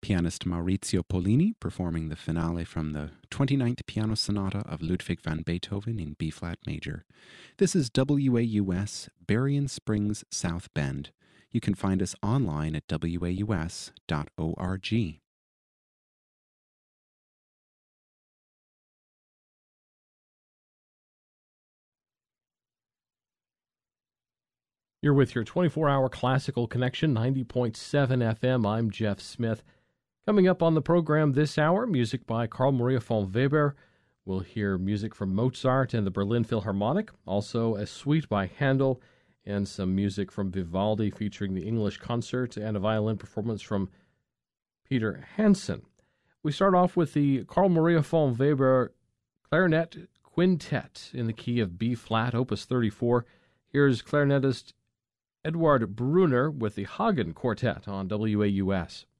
Pianist Maurizio Pollini performing the finale from the 29th Piano Sonata of Ludwig van Beethoven in B-flat major. This is WAUS, Berrien Springs, South Bend. You can find us online at waus.org. You're with your 24-hour classical connection, 90.7 FM. I'm Jeff Smith. Coming up on the program this hour, music by Carl Maria von Weber. We'll hear music from Mozart and the Berlin Philharmonic, also a suite by Handel, and some music from Vivaldi featuring the English concert and a violin performance from Peter Hansen. We start off with the Carl Maria von Weber Clarinet Quintet in the key of B-flat, Opus 34. Here's clarinetist Eduard Brunner with the Hagen Quartet on WAUS.